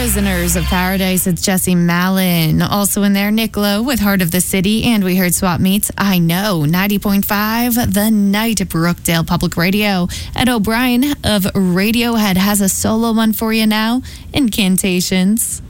Prisoners of Paradise, it's Jesse Malin. Also in there, Nick Lowe with Heart of the City. And we heard Swap Meets, I Know, 90.5, The Night, Brookdale Public Radio. Ed O'Brien of Radiohead has a solo one for you now, Incantations.